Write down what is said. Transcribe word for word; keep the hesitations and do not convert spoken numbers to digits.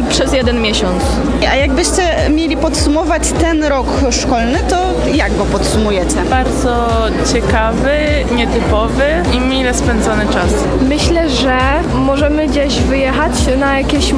przez jeden miesiąc. A jakbyście mieli podsumować ten rok szkolny, to jak go podsumujecie? Bardzo ciekawy, nietypowy i mile spędzony czas. Myślę, że możemy gdzieś wyjechać na jakieś